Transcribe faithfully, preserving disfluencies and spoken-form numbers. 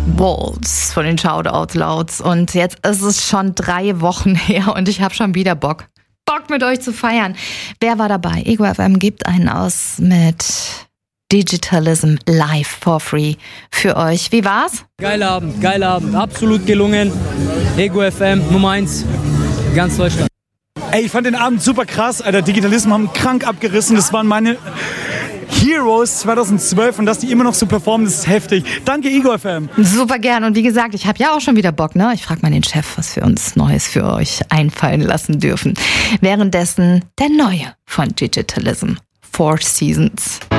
Walls von den Shoutout Louds. Und jetzt ist es schon drei Wochen her und ich habe schon wieder Bock. Bock mit euch zu feiern. Wer war dabei? Ego F M gibt einen aus mit Digitalism live for free für euch. Wie war's? Geiler Abend, geiler Abend. Absolut gelungen. Ego F M Nummer eins. Ganz Deutschland. Ey, ich fand den Abend super krass. Alter, Digitalism haben krank abgerissen. Das waren meine Heroes zweitausendzwölf und dass die immer noch so performen, das ist heftig. Danke, Ego F M. Super gern. Und wie gesagt, ich habe ja auch schon wieder Bock, ne? Ich frage mal den Chef, was wir uns Neues für euch einfallen lassen dürfen. Währenddessen der neue von Digitalism. Four Seasons.